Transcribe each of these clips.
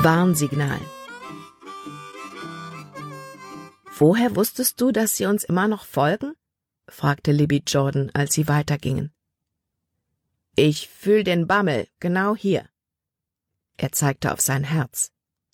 Warnsignal. »Woher wusstest du, dass sie uns immer noch folgen?« fragte Libby Jordan, als sie weitergingen. »Ich fühl den Bammel, genau hier.« Er zeigte auf sein Herz.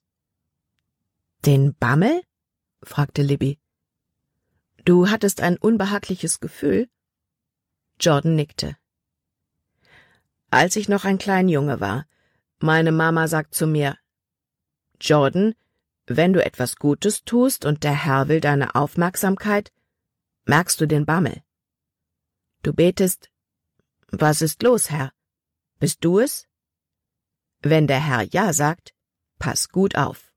»Den Bammel?« fragte Libby. »Du hattest ein unbehagliches Gefühl?« Jordan nickte. »Als ich noch ein kleiner Junge war, meine Mama sagt zu mir, »Jordan, wenn du etwas Gutes tust und der Herr will deine Aufmerksamkeit, merkst du den Bammel. Du betest, »Was ist los, Herr? Bist du es?« Wenn der Herr Ja sagt, pass gut auf.«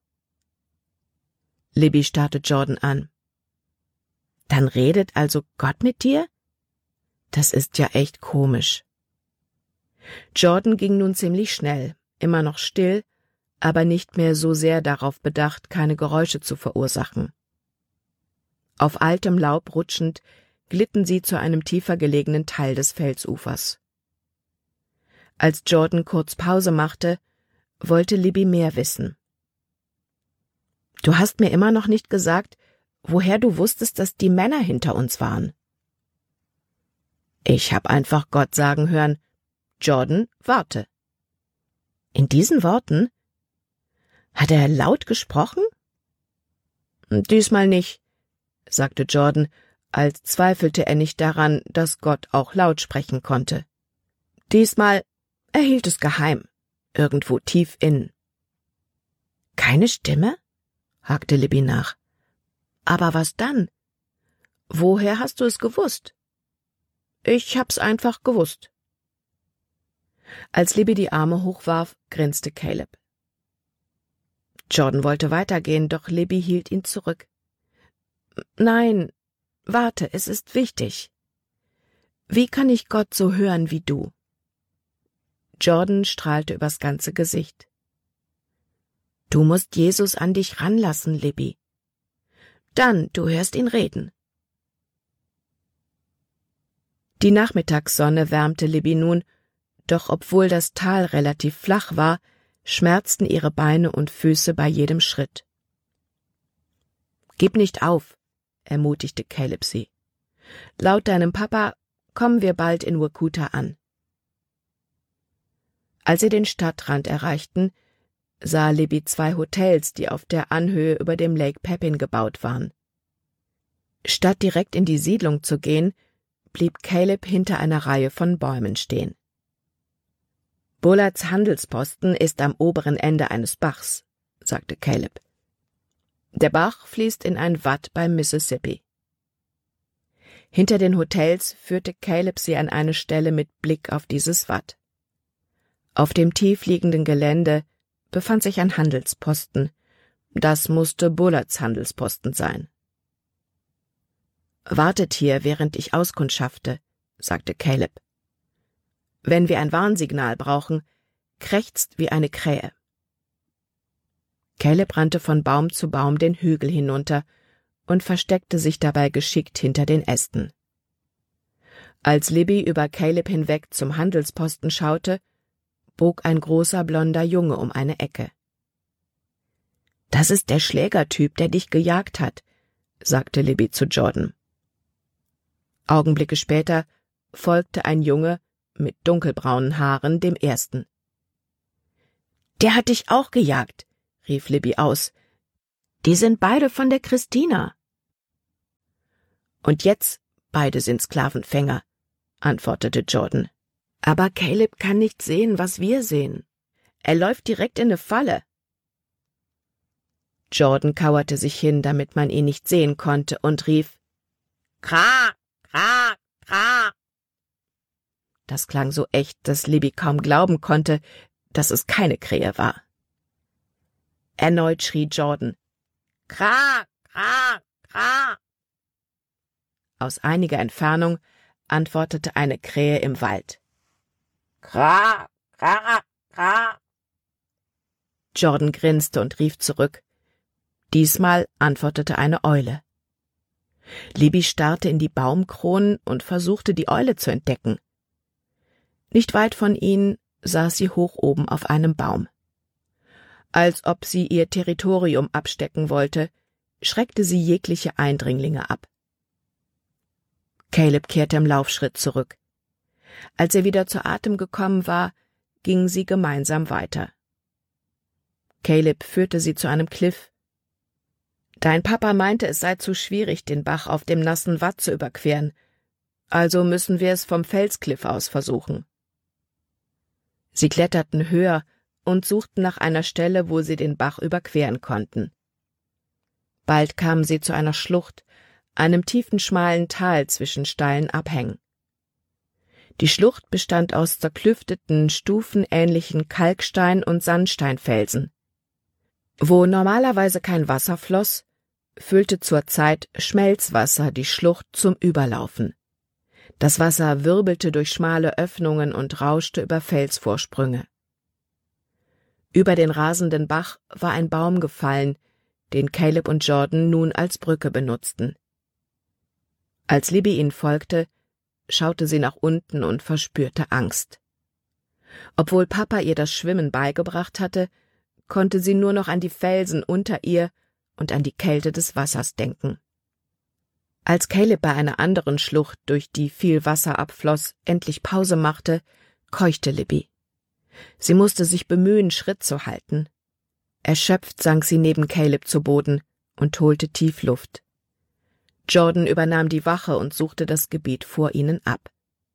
Libby starrte Jordan an. »Dann redet also Gott mit dir? Das ist ja echt komisch.« Jordan ging nun ziemlich schnell, immer noch still, aber nicht mehr so sehr darauf bedacht, keine Geräusche zu verursachen. Auf altem Laub rutschend glitten sie zu einem tiefer gelegenen Teil des Felsufers. Als Jordan kurz Pause machte, wollte Libby mehr wissen. »Du hast mir immer noch nicht gesagt, woher du wusstest, dass die Männer hinter uns waren.« »Ich hab einfach Gott sagen hören, Jordan, warte.« In diesen Worten? Hat er laut gesprochen? »Diesmal nicht«, sagte Jordan, als zweifelte er nicht daran, dass Gott auch laut sprechen konnte. Diesmal hielt es geheim, irgendwo tief innen. »Keine Stimme?« hakte Libby nach. »Aber was dann? Woher hast du es gewusst?« »Ich hab's einfach gewusst.« Als Libby die Arme hochwarf, grinste Caleb. Jordan wollte weitergehen, doch Libby hielt ihn zurück. »Nein, warte, es ist wichtig. Wie kann ich Gott so hören wie du?« Jordan strahlte übers ganze Gesicht. »Du musst Jesus an dich ranlassen, Libby. Dann, du hörst ihn reden.« Die Nachmittagssonne wärmte Libby nun, doch obwohl das Tal relativ flach war, schmerzten ihre Beine und Füße bei jedem Schritt. »Gib nicht auf«, ermutigte Caleb sie. »Laut deinem Papa kommen wir bald in Workuta an.« Als sie den Stadtrand erreichten, sah Libby 2 Hotels, die auf der Anhöhe über dem Lake Pepin gebaut waren. Statt direkt in die Siedlung zu gehen, blieb Caleb hinter einer Reihe von Bäumen stehen. »Bullards Handelsposten ist am oberen Ende eines Bachs«, sagte Caleb. »Der Bach fließt in ein Watt beim Mississippi.« Hinter den Hotels führte Caleb sie an eine Stelle mit Blick auf dieses Watt. Auf dem tiefliegenden Gelände befand sich ein Handelsposten. Das musste Bullards Handelsposten sein. »Wartet hier, während ich auskundschafte«, sagte Caleb. »Wenn wir ein Warnsignal brauchen, krächzt wie eine Krähe.« Caleb rannte von Baum zu Baum den Hügel hinunter und versteckte sich dabei geschickt hinter den Ästen. Als Libby über Caleb hinweg zum Handelsposten schaute, bog ein großer blonder Junge um eine Ecke. »Das ist der Schlägertyp, der dich gejagt hat«, sagte Libby zu Jordan. Augenblicke später folgte ein Junge mit dunkelbraunen Haaren dem ersten. »Der hat dich auch gejagt«, rief Libby aus. »Die sind beide von der Christina.« »Und jetzt, beide sind Sklavenfänger«, antwortete Jordan. »Aber Caleb kann nicht sehen, was wir sehen. Er läuft direkt in eine Falle.« Jordan kauerte sich hin, damit man ihn nicht sehen konnte, und rief, »Kra, kra, kra!« Das klang so echt, dass Libby kaum glauben konnte, dass es keine Krähe war. Erneut schrie Jordan, »Kra, kra, kra!« Aus einiger Entfernung antwortete eine Krähe im Wald. »Kra, kra, kra!« Jordan grinste und rief zurück. Diesmal antwortete eine Eule. Libby starrte in die Baumkronen und versuchte, die Eule zu entdecken. Nicht weit von ihnen saß sie hoch oben auf einem Baum. Als ob sie ihr Territorium abstecken wollte, schreckte sie jegliche Eindringlinge ab. Caleb kehrte im Laufschritt zurück. Als er wieder zu Atem gekommen war, gingen sie gemeinsam weiter. Caleb führte sie zu einem Kliff. »Dein Papa meinte, es sei zu schwierig, den Bach auf dem nassen Watt zu überqueren, also müssen wir es vom Felskliff aus versuchen.« Sie kletterten höher und suchten nach einer Stelle, wo sie den Bach überqueren konnten. Bald kamen sie zu einer Schlucht, einem tiefen, schmalen Tal zwischen steilen Abhängen. Die Schlucht bestand aus zerklüfteten, stufenähnlichen Kalkstein- und Sandsteinfelsen. Wo normalerweise kein Wasser floss, füllte zurzeit Schmelzwasser die Schlucht zum Überlaufen. Das Wasser wirbelte durch schmale Öffnungen und rauschte über Felsvorsprünge. Über den rasenden Bach war ein Baum gefallen, den Caleb und Jordan nun als Brücke benutzten. Als Libby ihnen folgte, schaute sie nach unten und verspürte Angst. Obwohl Papa ihr das Schwimmen beigebracht hatte, konnte sie nur noch an die Felsen unter ihr und an die Kälte des Wassers denken. Als Caleb bei einer anderen Schlucht, durch die viel Wasser abfloss, endlich Pause machte, keuchte Libby. Sie musste sich bemühen, Schritt zu halten. Erschöpft sank sie neben Caleb zu Boden und holte tief Luft. Jordan übernahm die Wache und suchte das Gebiet vor ihnen ab.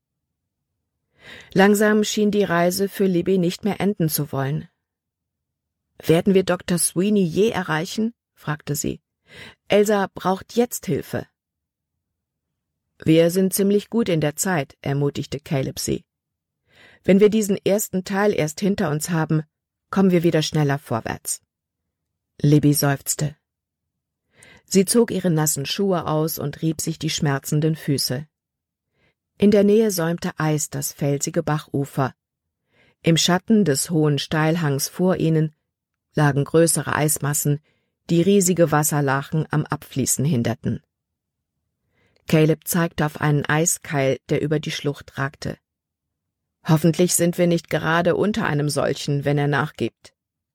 Langsam schien die Reise für Libby nicht mehr enden zu wollen. »Werden wir Dr. Sweeney je erreichen?« fragte sie. »Elsa braucht jetzt Hilfe.« »Wir sind ziemlich gut in der Zeit«, ermutigte Caleb sie. »Wenn wir diesen ersten Teil erst hinter uns haben, kommen wir wieder schneller vorwärts.« Libby seufzte. Sie zog ihre nassen Schuhe aus und rieb sich die schmerzenden Füße. In der Nähe säumte Eis das felsige Bachufer. Im Schatten des hohen Steilhangs vor ihnen lagen größere Eismassen, die riesige Wasserlachen am Abfließen hinderten. Caleb zeigte auf einen Eiskeil, der über die Schlucht ragte. »Hoffentlich sind wir nicht gerade unter einem solchen, wenn er nachgibt.«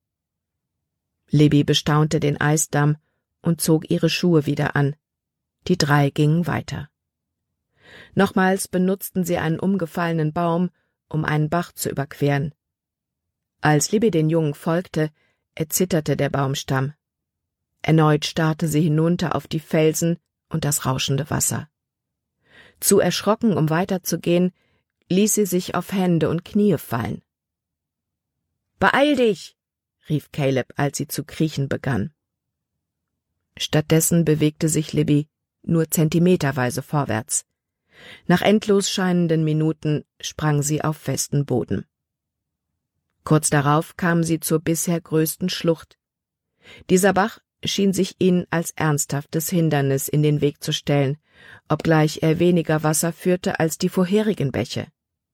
Libby bestaunte den Eisdamm und zog ihre Schuhe wieder an. Die drei gingen weiter. Nochmals benutzten sie einen umgefallenen Baum, um einen Bach zu überqueren. Als Libby den Jungen folgte, erzitterte der Baumstamm. Erneut starrte sie hinunter auf die Felsen und das rauschende Wasser. Zu erschrocken, um weiterzugehen, ließ sie sich auf Hände und Knie fallen. »Beeil dich!« rief Caleb, als sie zu kriechen begann. Stattdessen bewegte sich Libby nur zentimeterweise vorwärts. Nach endlos scheinenden Minuten sprang sie auf festen Boden. Kurz darauf kamen sie zur bisher größten Schlucht. Dieser Bach schien sich ihnen als ernsthaftes Hindernis in den Weg zu stellen, obgleich er weniger Wasser führte als die vorherigen Bäche.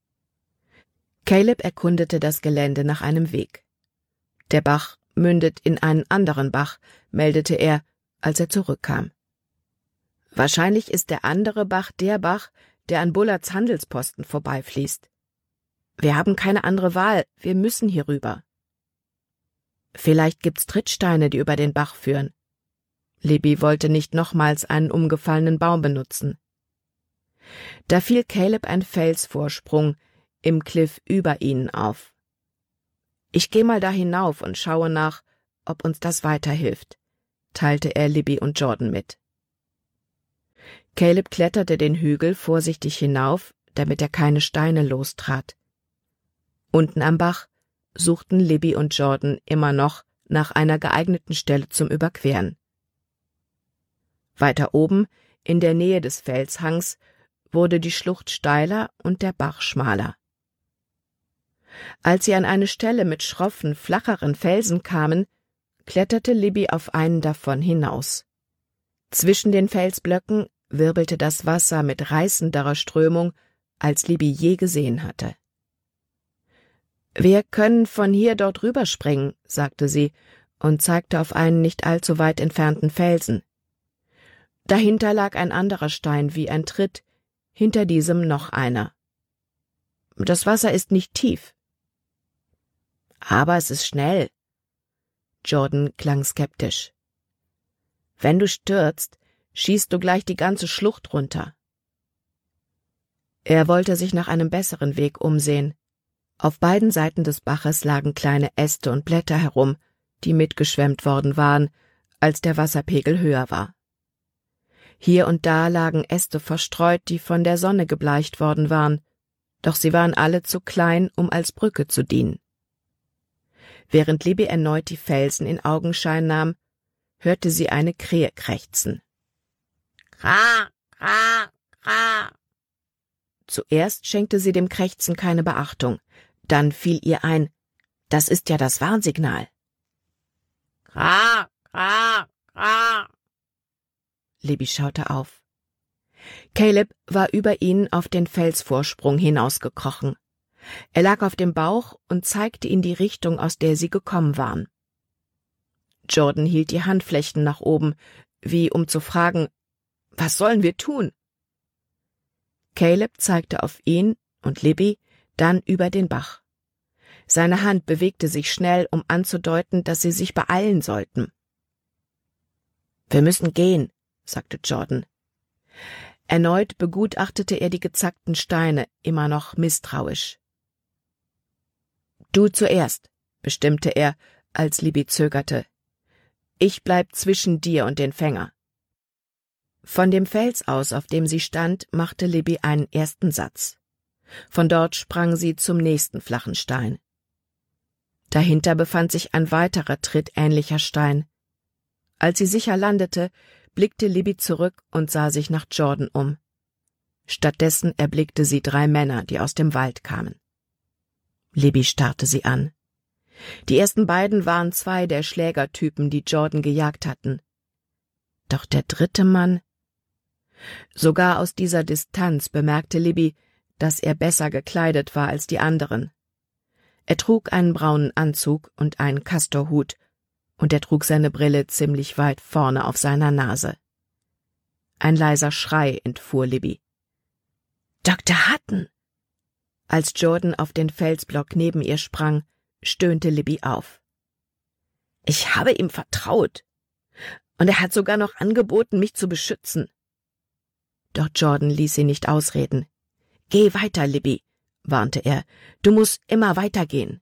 Caleb erkundete das Gelände nach einem Weg. »Der Bach mündet in einen anderen Bach«, meldete er, als er zurückkam. »Wahrscheinlich ist der andere Bach, der an Bullards Handelsposten vorbeifließt. Wir haben keine andere Wahl, wir müssen hier rüber.« »Vielleicht gibt's Trittsteine, die über den Bach führen.« Libby wollte nicht nochmals einen umgefallenen Baum benutzen. Da fiel Caleb ein Felsvorsprung im Kliff über ihnen auf. »Ich geh mal da hinauf und schaue nach, ob uns das weiterhilft«, teilte er Libby und Jordan mit. Caleb kletterte den Hügel vorsichtig hinauf, damit er keine Steine lostrat. Unten am Bach suchten Libby und Jordan immer noch nach einer geeigneten Stelle zum Überqueren. Weiter oben, in der Nähe des Felshangs, wurde die Schlucht steiler und der Bach schmaler. Als sie an eine Stelle mit schroffen, flacheren Felsen kamen, kletterte Libby auf einen davon hinaus. Zwischen den Felsblöcken wirbelte das Wasser mit reißenderer Strömung, als Libby je gesehen hatte. »Wir können von hier dort rüberspringen«, sagte sie und zeigte auf einen nicht allzu weit entfernten Felsen. Dahinter lag ein anderer Stein wie ein Tritt, hinter diesem noch einer. Das Wasser ist nicht tief. »Aber es ist schnell.« Jordan klang skeptisch. »Wenn du stürzt, schießt du gleich die ganze Schlucht runter.« Er wollte sich nach einem besseren Weg umsehen. Auf beiden Seiten des Baches lagen kleine Äste und Blätter herum, die mitgeschwemmt worden waren, als der Wasserpegel höher war. Hier und da lagen Äste verstreut, die von der Sonne gebleicht worden waren, doch sie waren alle zu klein, um als Brücke zu dienen. Während Libby erneut die Felsen in Augenschein nahm, hörte sie eine Krähe krächzen. »Kra, kra, kra!« Zuerst schenkte sie dem Krächzen keine Beachtung, dann fiel ihr ein, das ist ja das Warnsignal. »Kra, kra, kra!« Libby schaute auf. Caleb war über ihn auf den Felsvorsprung hinausgekrochen. Er lag auf dem Bauch und zeigte in die Richtung, aus der sie gekommen waren. Jordan hielt die Handflächen nach oben, wie um zu fragen, »Was sollen wir tun?« Caleb zeigte auf ihn und Libby, dann über den Bach. Seine Hand bewegte sich schnell, um anzudeuten, dass sie sich beeilen sollten. »Wir müssen gehen«, sagte Jordan. Erneut begutachtete er die gezackten Steine, immer noch misstrauisch. »Du zuerst«, bestimmte er, als Libby zögerte. »Ich bleib zwischen dir und den Fänger.« Von dem Fels aus, auf dem sie stand, machte Libby einen ersten Satz. Von dort sprang sie zum nächsten flachen Stein. Dahinter befand sich ein weiterer trittähnlicher Stein. Als sie sicher landete, blickte Libby zurück und sah sich nach Jordan um. Stattdessen erblickte sie 3 Männer, die aus dem Wald kamen. Libby starrte sie an. Die ersten beiden waren 2 der Schlägertypen, die Jordan gejagt hatten. Doch der dritte Mann... Sogar aus dieser Distanz bemerkte Libby, dass er besser gekleidet war als die anderen. Er trug einen braunen Anzug und einen Kastorhut, und er trug seine Brille ziemlich weit vorne auf seiner Nase. Ein leiser Schrei entfuhr Libby. »Dr. Hutton!« Als Jordan auf den Felsblock neben ihr sprang, stöhnte Libby auf. »Ich habe ihm vertraut, und er hat sogar noch angeboten, mich zu beschützen.« Doch Jordan ließ sie nicht ausreden. »Geh weiter, Libby«, warnte er. »Du musst immer weitergehen.«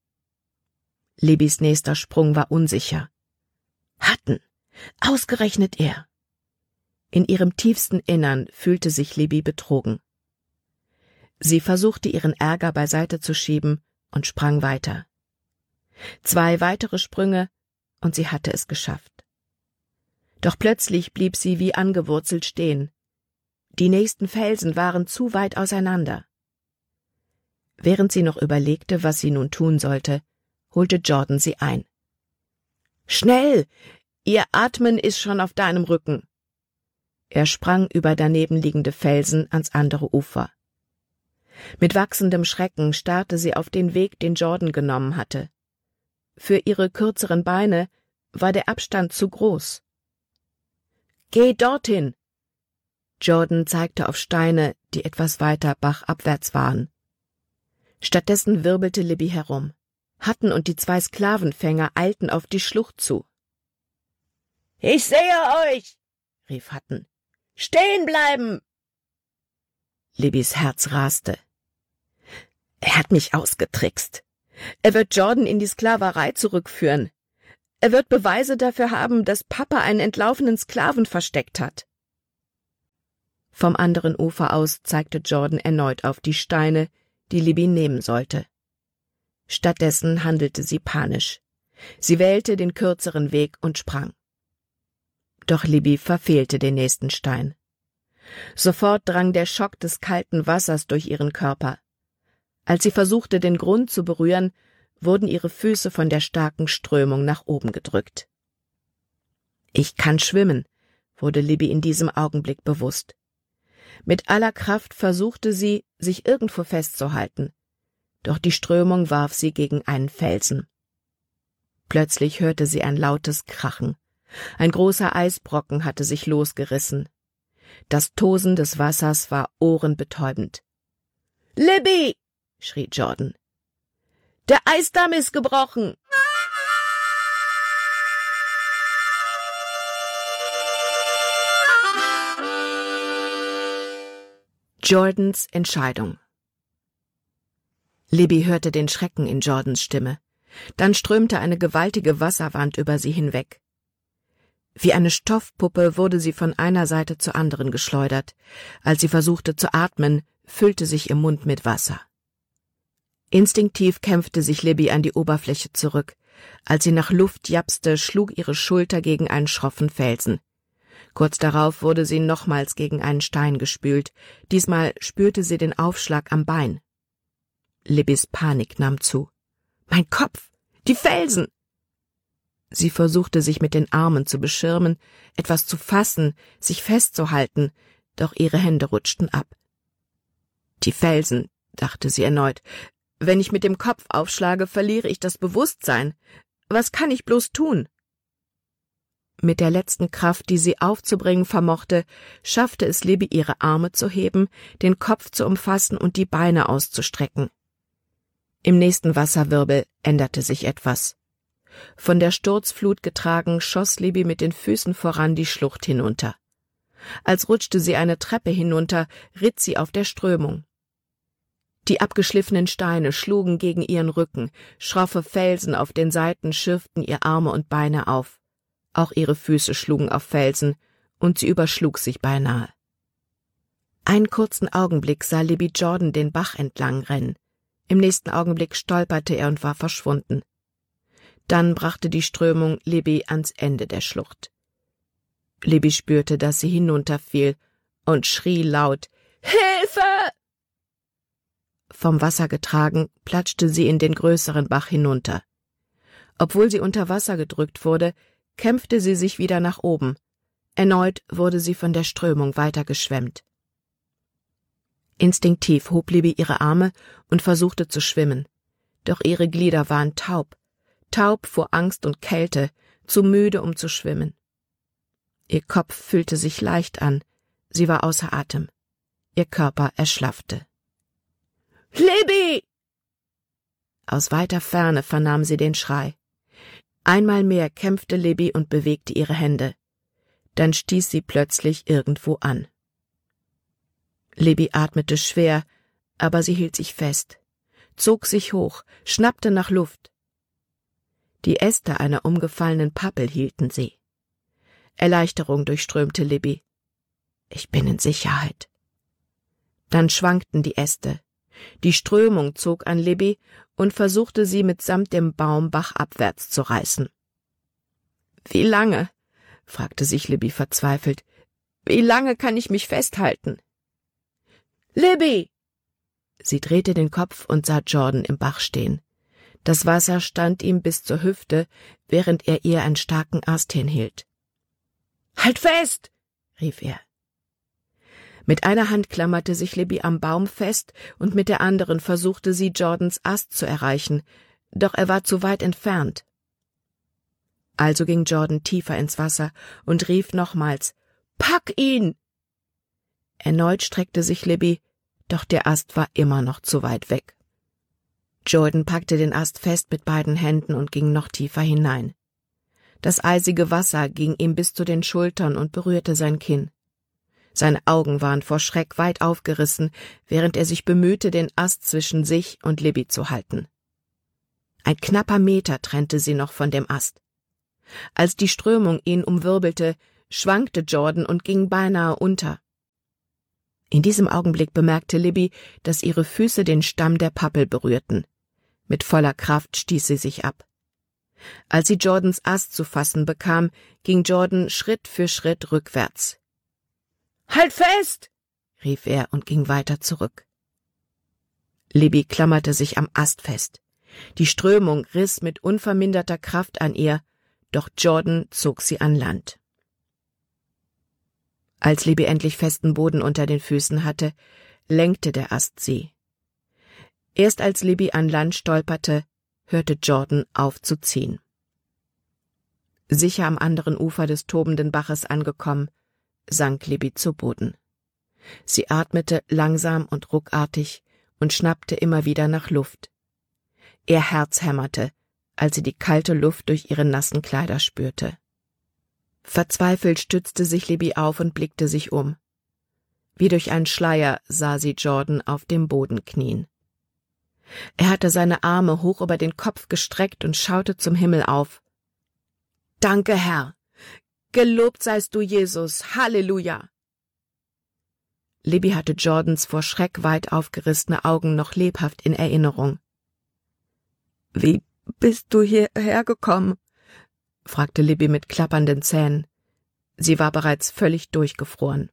Libbys nächster Sprung war unsicher. Hutton! Ausgerechnet er! In ihrem tiefsten Innern fühlte sich Libby betrogen. Sie versuchte, ihren Ärger beiseite zu schieben und sprang weiter. 2 weitere Sprünge, und sie hatte es geschafft. Doch plötzlich blieb sie wie angewurzelt stehen. Die nächsten Felsen waren zu weit auseinander. Während sie noch überlegte, was sie nun tun sollte, holte Jordan sie ein. »Schnell! Ihr Atmen ist schon auf deinem Rücken!« Er sprang über daneben liegende Felsen ans andere Ufer. Mit wachsendem Schrecken starrte sie auf den Weg, den Jordan genommen hatte. Für ihre kürzeren Beine war der Abstand zu groß. »Geh dorthin!« Jordan zeigte auf Steine, die etwas weiter bachabwärts waren. Stattdessen wirbelte Libby herum. Hutton und die 2 Sklavenfänger eilten auf die Schlucht zu. »Ich sehe euch«, rief Hutton. »Stehen bleiben!« Libbys Herz raste. Er hat mich ausgetrickst. Er wird Jordan in die Sklaverei zurückführen. Er wird Beweise dafür haben, dass Papa einen entlaufenen Sklaven versteckt hat. Vom anderen Ufer aus zeigte Jordan erneut auf die Steine, die Libby nehmen sollte. Stattdessen handelte sie panisch. Sie wählte den kürzeren Weg und sprang. Doch Libby verfehlte den nächsten Stein. Sofort drang der Schock des kalten Wassers durch ihren Körper. Als sie versuchte, den Grund zu berühren, wurden ihre Füße von der starken Strömung nach oben gedrückt. »Ich kann schwimmen«, wurde Libby in diesem Augenblick bewusst. Mit aller Kraft versuchte sie, sich irgendwo festzuhalten, doch die Strömung warf sie gegen einen Felsen. Plötzlich hörte sie ein lautes Krachen. Ein großer Eisbrocken hatte sich losgerissen. Das Tosen des Wassers war ohrenbetäubend. »Libby«, schrie Jordan. »Der Eisdamm ist gebrochen!« Jordans Entscheidung. Libby hörte den Schrecken in Jordans Stimme. Dann strömte eine gewaltige Wasserwand über sie hinweg. Wie eine Stoffpuppe wurde sie von einer Seite zur anderen geschleudert. Als sie versuchte zu atmen, füllte sich ihr Mund mit Wasser. Instinktiv kämpfte sich Libby an die Oberfläche zurück. Als sie nach Luft japste, schlug ihre Schulter gegen einen schroffen Felsen. Kurz darauf wurde sie nochmals gegen einen Stein gespült. Diesmal spürte sie den Aufschlag am Bein. Libbys Panik nahm zu. »Mein Kopf! Die Felsen!« Sie versuchte, sich mit den Armen zu beschirmen, etwas zu fassen, sich festzuhalten, doch ihre Hände rutschten ab. »Die Felsen«, dachte sie erneut. »Wenn ich mit dem Kopf aufschlage, verliere ich das Bewusstsein. Was kann ich bloß tun?« Mit der letzten Kraft, die sie aufzubringen vermochte, schaffte es Libby, ihre Arme zu heben, den Kopf zu umfassen und die Beine auszustrecken. Im nächsten Wasserwirbel änderte sich etwas. Von der Sturzflut getragen, schoss Libby mit den Füßen voran die Schlucht hinunter. Als rutschte sie eine Treppe hinunter, ritt sie auf der Strömung. Die abgeschliffenen Steine schlugen gegen ihren Rücken, schroffe Felsen auf den Seiten schürften ihr Arme und Beine auf. Auch ihre Füße schlugen auf Felsen, und sie überschlug sich beinahe. Einen kurzen Augenblick sah Libby Jordan den Bach entlang rennen. Im nächsten Augenblick stolperte er und war verschwunden. Dann brachte die Strömung Libby ans Ende der Schlucht. Libby spürte, dass sie hinunterfiel und schrie laut: »Hilfe!« Vom Wasser getragen, platschte sie in den größeren Bach hinunter. Obwohl sie unter Wasser gedrückt wurde, kämpfte sie sich wieder nach oben. Erneut wurde sie von der Strömung weitergeschwemmt. Instinktiv hob Libby ihre Arme und versuchte zu schwimmen. Doch ihre Glieder waren taub vor Angst und Kälte, zu müde, um zu schwimmen. Ihr Kopf fühlte sich leicht an, sie war außer Atem. Ihr Körper erschlaffte. »Libby!« Aus weiter Ferne vernahm sie den Schrei. Einmal mehr kämpfte Libby und bewegte ihre Hände. Dann stieß sie plötzlich irgendwo an. Libby atmete schwer, aber sie hielt sich fest, zog sich hoch, schnappte nach Luft. Die Äste einer umgefallenen Pappel hielten sie. Erleichterung durchströmte Libby. »Ich bin in Sicherheit.« Dann schwankten die Äste. Die Strömung zog an Libby und versuchte sie mitsamt dem Baum bachabwärts zu reißen. »Wie lange?« fragte sich Libby verzweifelt. »Wie lange kann ich mich festhalten?« »Libby!« Sie drehte den Kopf und sah Jordan im Bach stehen. Das Wasser stand ihm bis zur Hüfte, während er ihr einen starken Ast hinhielt. »Halt fest!« rief er. Mit einer Hand klammerte sich Libby am Baum fest und mit der anderen versuchte sie, Jordans Ast zu erreichen, doch er war zu weit entfernt. Also ging Jordan tiefer ins Wasser und rief nochmals: »Pack ihn!« Erneut streckte sich Libby, doch der Ast war immer noch zu weit weg. Jordan packte den Ast fest mit beiden Händen und ging noch tiefer hinein. Das eisige Wasser ging ihm bis zu den Schultern und berührte sein Kinn. Seine Augen waren vor Schreck weit aufgerissen, während er sich bemühte, den Ast zwischen sich und Libby zu halten. Ein knapper Meter trennte sie noch von dem Ast. Als die Strömung ihn umwirbelte, schwankte Jordan und ging beinahe unter. In diesem Augenblick bemerkte Libby, dass ihre Füße den Stamm der Pappel berührten. Mit voller Kraft stieß sie sich ab. Als sie Jordans Ast zu fassen bekam, ging Jordan Schritt für Schritt rückwärts. »Halt fest!« rief er und ging weiter zurück. Libby klammerte sich am Ast fest. Die Strömung riss mit unverminderter Kraft an ihr, doch Jordan zog sie an Land. Als Libby endlich festen Boden unter den Füßen hatte, lenkte der Ast sie. Erst als Libby an Land stolperte, hörte Jordan auf zu ziehen. Sicher am anderen Ufer des tobenden Baches angekommen, sank Libby zu Boden. Sie atmete langsam und ruckartig und schnappte immer wieder nach Luft. Ihr Herz hämmerte, als sie die kalte Luft durch ihre nassen Kleider spürte. Verzweifelt stützte sich Libby auf und blickte sich um. Wie durch einen Schleier sah sie Jordan auf dem Boden knien. Er hatte seine Arme hoch über den Kopf gestreckt und schaute zum Himmel auf. »Danke, Herr! Gelobt seist du, Jesus! Halleluja!« Libby hatte Jordans vor Schreck weit aufgerissene Augen noch lebhaft in Erinnerung. »Wie bist du hierher gekommen?« fragte Libby mit klappernden Zähnen. Sie war bereits völlig durchgefroren.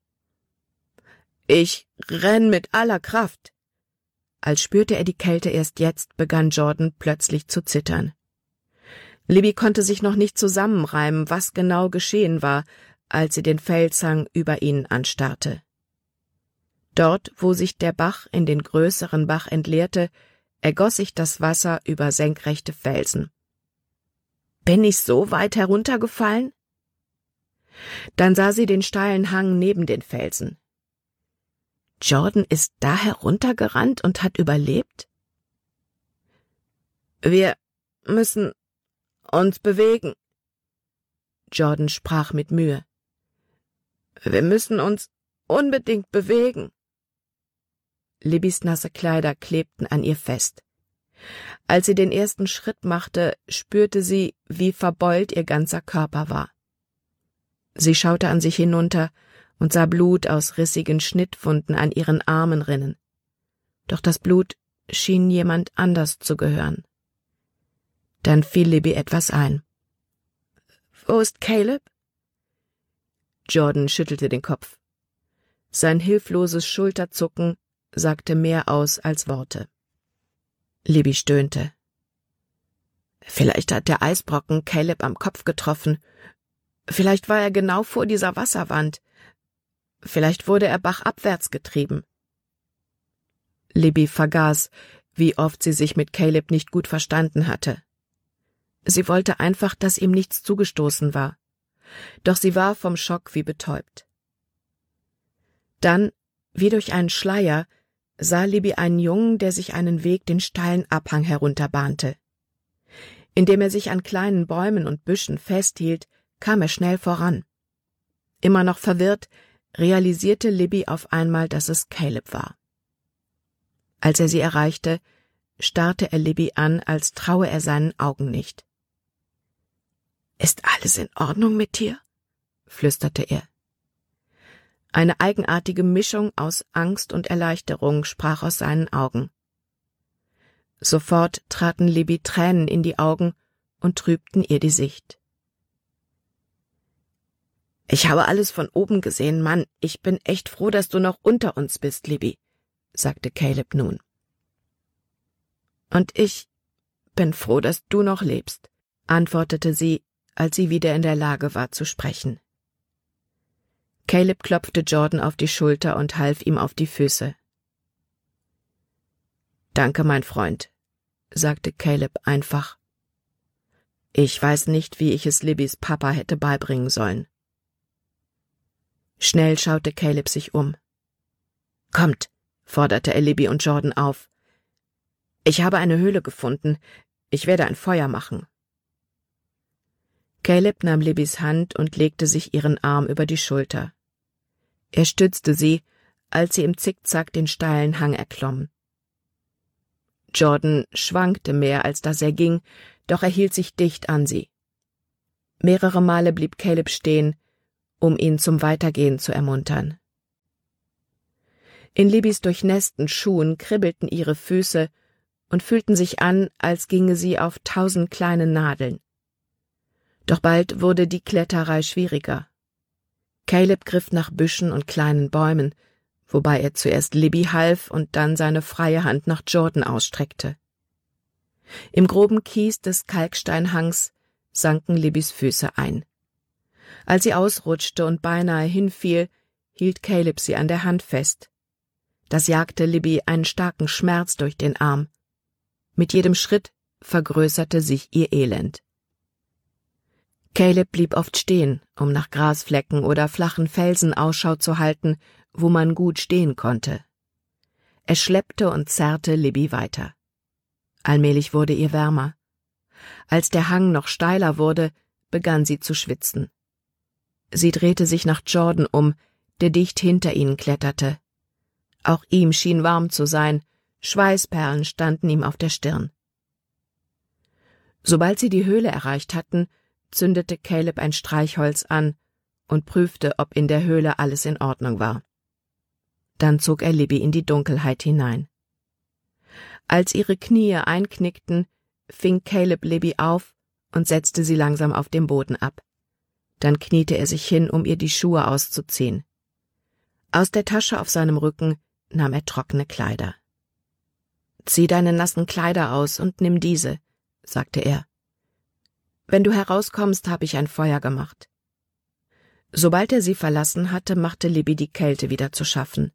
»Ich renn mit aller Kraft.« Als spürte er die Kälte erst jetzt, begann Jordan plötzlich zu zittern. Libby konnte sich noch nicht zusammenreimen, was genau geschehen war, als sie den Felshang über ihnen anstarrte. Dort, wo sich der Bach in den größeren Bach entleerte, ergoss sich das Wasser über senkrechte Felsen. »Bin ich so weit heruntergefallen?« Dann sah sie den steilen Hang neben den Felsen. Jordan ist da heruntergerannt und hat überlebt? »Wir müssen uns bewegen.« Jordan sprach mit Mühe. »Wir müssen uns unbedingt bewegen.« Libbys nasse Kleider klebten an ihr fest. Als sie den ersten Schritt machte, spürte sie, wie verbeult ihr ganzer Körper war. Sie schaute an sich hinunter und sah Blut aus rissigen Schnittwunden an ihren Armen rinnen. Doch das Blut schien jemand anders zu gehören. Dann fiel Libby etwas ein. »Wo ist Caleb?« Jordan schüttelte den Kopf. Sein hilfloses Schulterzucken sagte mehr aus als Worte. Libby stöhnte. Vielleicht hat der Eisbrocken Caleb am Kopf getroffen. Vielleicht war er genau vor dieser Wasserwand. Vielleicht wurde er bachabwärts getrieben. Libby vergaß, wie oft sie sich mit Caleb nicht gut verstanden hatte. Sie wollte einfach, dass ihm nichts zugestoßen war. Doch sie war vom Schock wie betäubt. Dann, wie durch einen Schleier, sah Libby einen Jungen, der sich einen Weg den steilen Abhang herunterbahnte. Indem er sich an kleinen Bäumen und Büschen festhielt, kam er schnell voran. Immer noch verwirrt, realisierte Libby auf einmal, dass es Caleb war. Als er sie erreichte, starrte er Libby an, als traue er seinen Augen nicht. »Ist alles in Ordnung mit dir?« flüsterte er. Eine eigenartige Mischung aus Angst und Erleichterung sprach aus seinen Augen. Sofort traten Libby Tränen in die Augen und trübten ihr die Sicht. »Ich habe alles von oben gesehen, Mann. Ich bin echt froh, dass du noch unter uns bist, Libby«, sagte Caleb nun. »Und ich bin froh, dass du noch lebst«, antwortete sie, als sie wieder in der Lage war zu sprechen. Caleb klopfte Jordan auf die Schulter und half ihm auf die Füße. »Danke, mein Freund«, sagte Caleb einfach. »Ich weiß nicht, wie ich es Libbys Papa hätte beibringen sollen.« Schnell schaute Caleb sich um. »Kommt«, forderte er Libby und Jordan auf. »Ich habe eine Höhle gefunden. Ich werde ein Feuer machen.« Caleb nahm Libbys Hand und legte sich ihren Arm über die Schulter. Er stützte sie, als sie im Zickzack den steilen Hang erklomm. Jordan schwankte mehr, als dass er ging, doch er hielt sich dicht an sie. Mehrere Male blieb Caleb stehen, um ihn zum Weitergehen zu ermuntern. In Libbys durchnässten Schuhen kribbelten ihre Füße und fühlten sich an, als ginge sie auf 1000 kleine Nadeln. Doch bald wurde die Kletterei schwieriger. Caleb griff nach Büschen und kleinen Bäumen, wobei er zuerst Libby half und dann seine freie Hand nach Jordan ausstreckte. Im groben Kies des Kalksteinhangs sanken Libbys Füße ein. Als sie ausrutschte und beinahe hinfiel, hielt Caleb sie an der Hand fest. Das jagte Libby einen starken Schmerz durch den Arm. Mit jedem Schritt vergrößerte sich ihr Elend. Caleb blieb oft stehen, um nach Grasflecken oder flachen Felsen Ausschau zu halten, wo man gut stehen konnte. Er schleppte und zerrte Libby weiter. Allmählich wurde ihr wärmer. Als der Hang noch steiler wurde, begann sie zu schwitzen. Sie drehte sich nach Jordan um, der dicht hinter ihnen kletterte. Auch ihm schien warm zu sein, Schweißperlen standen ihm auf der Stirn. Sobald sie die Höhle erreicht hatten, zündete Caleb ein Streichholz an und prüfte, ob in der Höhle alles in Ordnung war. Dann zog er Libby in die Dunkelheit hinein. Als ihre Knie einknickten, fing Caleb Libby auf und setzte sie langsam auf dem Boden ab. Dann kniete er sich hin, um ihr die Schuhe auszuziehen. Aus der Tasche auf seinem Rücken nahm er trockene Kleider. »Zieh deine nassen Kleider aus und nimm diese«, sagte er. »Wenn du herauskommst, habe ich ein Feuer gemacht.« Sobald er sie verlassen hatte, machte Libby die Kälte wieder zu schaffen.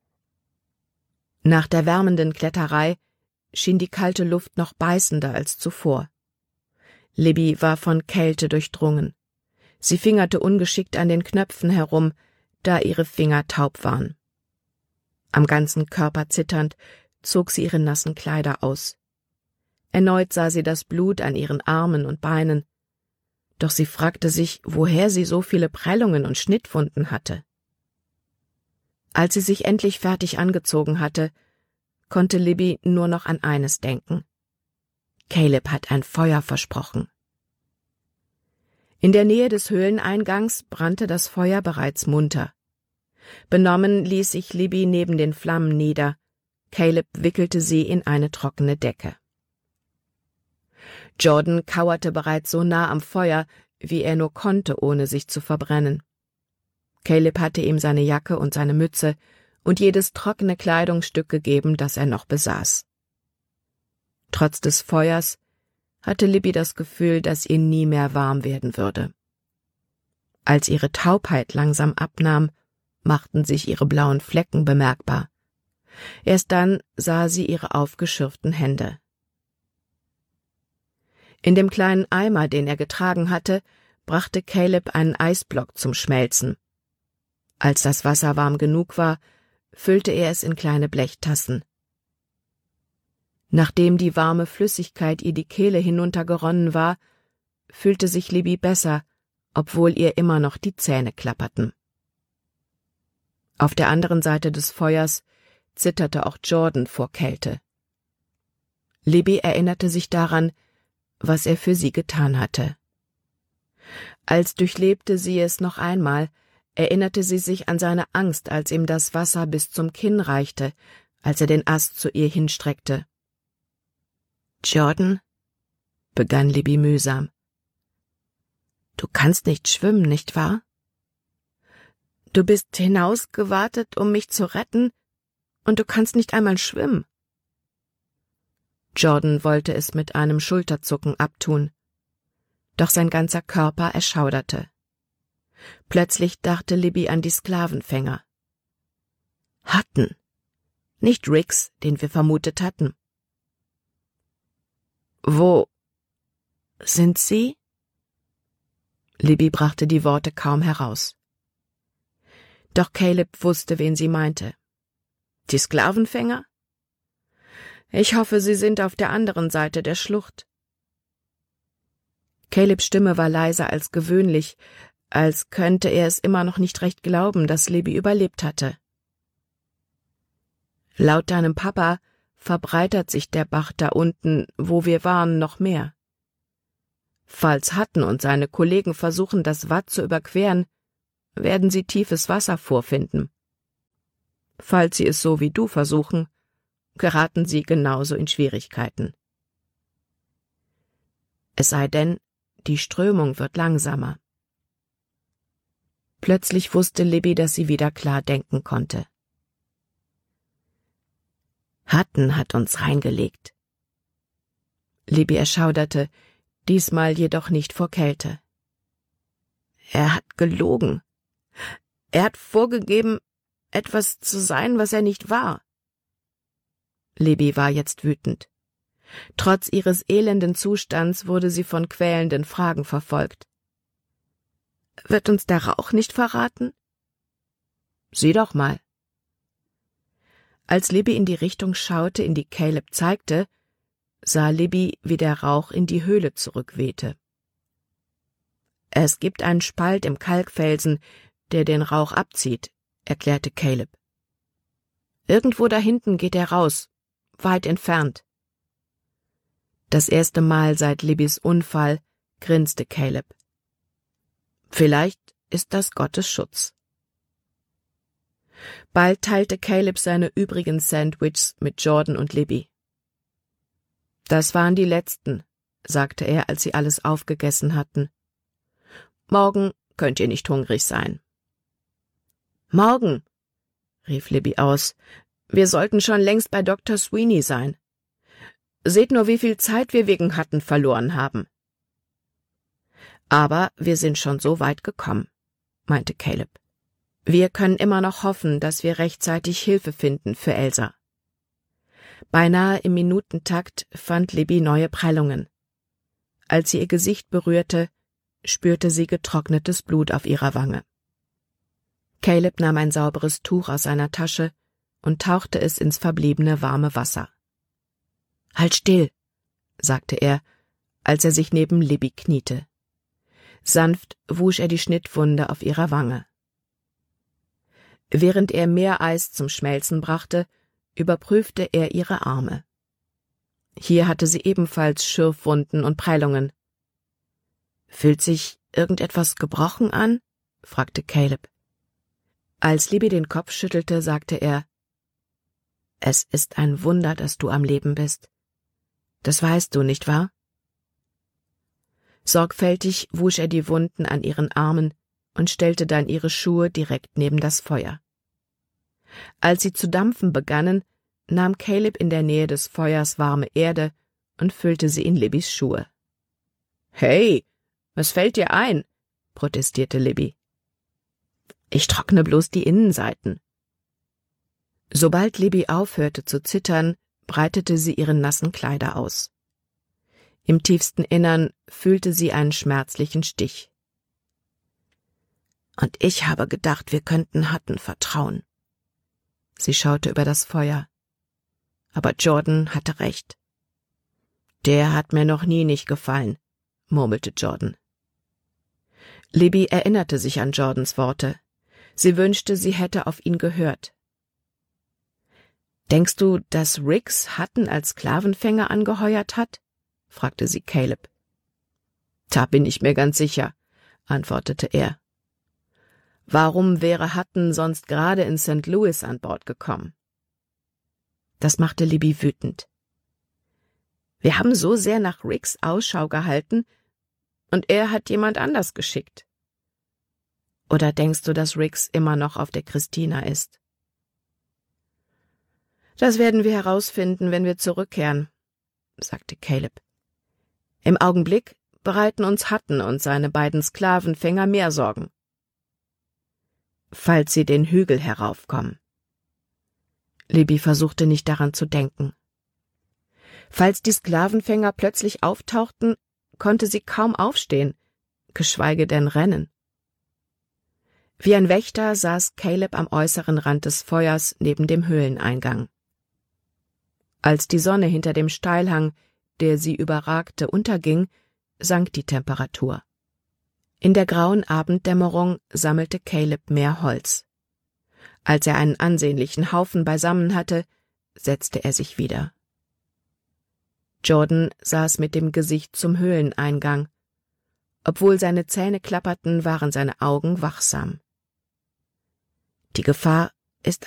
Nach der wärmenden Kletterei schien die kalte Luft noch beißender als zuvor. Libby war von Kälte durchdrungen. Sie fingerte ungeschickt an den Knöpfen herum, da ihre Finger taub waren. Am ganzen Körper zitternd zog sie ihre nassen Kleider aus. Erneut sah sie das Blut an ihren Armen und Beinen, doch sie fragte sich, woher sie so viele Prellungen und Schnittwunden hatte. Als sie sich endlich fertig angezogen hatte, konnte Libby nur noch an eines denken. Caleb hat ein Feuer versprochen. In der Nähe des Höhleneingangs brannte das Feuer bereits munter. Benommen ließ sich Libby neben den Flammen nieder. Caleb wickelte sie in eine trockene Decke. Jordan kauerte bereits so nah am Feuer, wie er nur konnte, ohne sich zu verbrennen. Caleb hatte ihm seine Jacke und seine Mütze und jedes trockene Kleidungsstück gegeben, das er noch besaß. Trotz des Feuers hatte Libby das Gefühl, dass ihr nie mehr warm werden würde. Als ihre Taubheit langsam abnahm, machten sich ihre blauen Flecken bemerkbar. Erst dann sah sie ihre aufgeschürften Hände. In dem kleinen Eimer, den er getragen hatte, brachte Caleb einen Eisblock zum Schmelzen. Als das Wasser warm genug war, füllte er es in kleine Blechtassen. Nachdem die warme Flüssigkeit ihr die Kehle hinuntergeronnen war, fühlte sich Libby besser, obwohl ihr immer noch die Zähne klapperten. Auf der anderen Seite des Feuers zitterte auch Jordan vor Kälte. Libby erinnerte sich daran, was er für sie getan hatte. Als durchlebte sie es noch einmal, erinnerte sie sich an seine Angst, als ihm das Wasser bis zum Kinn reichte, als er den Ast zu ihr hinstreckte. »Jordan«, begann Libby mühsam, »du kannst nicht schwimmen, nicht wahr? Du bist hinausgewartet, um mich zu retten, und du kannst nicht einmal schwimmen.« Jordan wollte es mit einem Schulterzucken abtun, doch sein ganzer Körper erschauderte. Plötzlich dachte Libby an die Sklavenfänger. Hutton, nicht Riggs, den wir vermutet hatten. »Wo sind Sie?« Libby brachte die Worte kaum heraus. Doch Caleb wusste, wen sie meinte. »Die Sklavenfänger? Ich hoffe, sie sind auf der anderen Seite der Schlucht.« Calebs Stimme war leiser als gewöhnlich, als könnte er es immer noch nicht recht glauben, dass Libby überlebt hatte. »Laut deinem Papa verbreitert sich der Bach da unten, wo wir waren, noch mehr. Falls Hutton und seine Kollegen versuchen, das Watt zu überqueren, werden sie tiefes Wasser vorfinden. Falls sie es so wie du versuchen, geraten sie genauso in Schwierigkeiten. Es sei denn, die Strömung wird langsamer.« Plötzlich wusste Libby, dass sie wieder klar denken konnte. »Hutton hat uns reingelegt.« Libby erschauderte, diesmal jedoch nicht vor Kälte. »Er hat gelogen. Er hat vorgegeben, etwas zu sein, was er nicht war.« Libby war jetzt wütend. Trotz ihres elenden Zustands wurde sie von quälenden Fragen verfolgt. »Wird uns der Rauch nicht verraten?« »Sieh doch mal.« Als Libby in die Richtung schaute, in die Caleb zeigte, sah Libby, wie der Rauch in die Höhle zurückwehte. »Es gibt einen Spalt im Kalkfelsen, der den Rauch abzieht«, erklärte Caleb. Irgendwo da hinten geht er raus, weit entfernt. Das erste Mal seit Libbys Unfall grinste Caleb. Vielleicht ist das Gottes Schutz. Bald teilte Caleb seine übrigen Sandwiches mit Jordan und Libby. Das waren die letzten, sagte er, als sie alles aufgegessen hatten. Morgen könnt ihr nicht hungrig sein. Morgen, rief Libby aus. Wir sollten schon längst bei Dr. Sweeney sein. Seht nur, wie viel Zeit wir wegen Hutton verloren haben. Aber wir sind schon so weit gekommen, meinte Caleb. Wir können immer noch hoffen, dass wir rechtzeitig Hilfe finden für Elsa. Beinahe im Minutentakt fand Libby neue Prellungen. Als sie ihr Gesicht berührte, spürte sie getrocknetes Blut auf ihrer Wange. Caleb nahm ein sauberes Tuch aus seiner Tasche und tauchte es ins verbliebene warme Wasser. »Halt still«, sagte er, als er sich neben Libby kniete. Sanft wusch er die Schnittwunde auf ihrer Wange. Während er Meereis zum Schmelzen brachte, überprüfte er ihre Arme. Hier hatte sie ebenfalls Schürfwunden und Prellungen. »Fühlt sich irgendetwas gebrochen an?« fragte Caleb. Als Libby den Kopf schüttelte, sagte er, »Es ist ein Wunder, dass du am Leben bist. Das weißt du, nicht wahr?« Sorgfältig wusch er die Wunden an ihren Armen und stellte dann ihre Schuhe direkt neben das Feuer. Als sie zu dampfen begannen, nahm Caleb in der Nähe des Feuers warme Erde und füllte sie in Libbys Schuhe. »Hey, was fällt dir ein?« protestierte Libby. »Ich trockne bloß die Innenseiten.« Sobald Libby aufhörte zu zittern, breitete sie ihre nassen Kleider aus. Im tiefsten Innern fühlte sie einen schmerzlichen Stich. »Und ich habe gedacht, wir könnten Hutton vertrauen.« Sie schaute über das Feuer. Aber Jordan hatte recht. »Der hat mir noch nie nicht gefallen«, murmelte Jordan. Libby erinnerte sich an Jordans Worte. Sie wünschte, sie hätte auf ihn gehört. »Denkst du, dass Riggs Hutton als Sklavenfänger angeheuert hat?« fragte sie Caleb. »Da bin ich mir ganz sicher«, antwortete er. »Warum wäre Hutton sonst gerade in St. Louis an Bord gekommen?« Das machte Libby wütend. »Wir haben so sehr nach Riggs Ausschau gehalten, und er hat jemand anders geschickt. Oder denkst du, dass Riggs immer noch auf der Christina ist?« »Das werden wir herausfinden, wenn wir zurückkehren«, sagte Caleb. »Im Augenblick bereiten uns Hutton und seine beiden Sklavenfänger mehr Sorgen. Falls sie den Hügel heraufkommen.« Libby versuchte nicht daran zu denken. Falls die Sklavenfänger plötzlich auftauchten, konnte sie kaum aufstehen, geschweige denn rennen. Wie ein Wächter saß Caleb am äußeren Rand des Feuers neben dem Höhleneingang. Als die Sonne hinter dem Steilhang, der sie überragte, unterging, sank die Temperatur. In der grauen Abenddämmerung sammelte Caleb mehr Holz. Als er einen ansehnlichen Haufen beisammen hatte, setzte er sich wieder. Jordan saß mit dem Gesicht zum Höhleneingang. Obwohl seine Zähne klapperten, waren seine Augen wachsam. »Die Gefahr ist